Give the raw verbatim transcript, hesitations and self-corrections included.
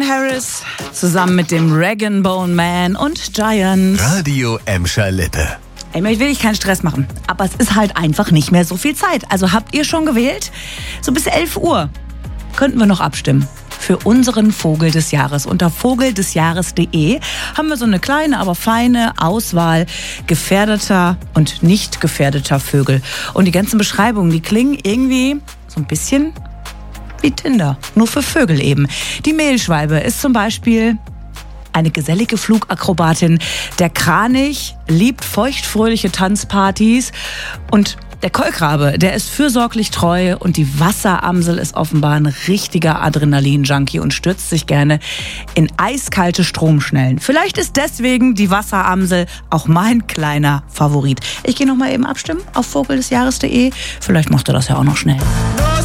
Harris zusammen mit dem Rag 'n' Bone Man und Giant. Radio Emscher Lippe. Ey, ich will ich keinen Stress machen, aber es ist halt einfach nicht mehr so viel Zeit. Also habt ihr schon gewählt? So bis elf Uhr könnten wir noch abstimmen. Für unseren Vogel des Jahres. Unter vogeldesjahres punkt de haben wir so eine kleine, aber feine Auswahl gefährdeter und nicht gefährdeter Vögel. Und die ganzen Beschreibungen, die klingen irgendwie so ein bisschen wie Tinder. Nur für Vögel eben. Die Mehlschwalbe ist zum Beispiel eine gesellige Flugakrobatin. Der Kranich liebt feuchtfröhliche Tanzpartys. Und der Kolkrabe, der ist fürsorglich treu. Und die Wasseramsel ist offenbar ein richtiger Adrenalin-Junkie und stürzt sich gerne in eiskalte Stromschnellen. Vielleicht ist deswegen die Wasseramsel auch mein kleiner Favorit. Ich gehe noch mal eben abstimmen auf vogeldesjahres punkt de. Vielleicht macht er das ja auch noch schnell.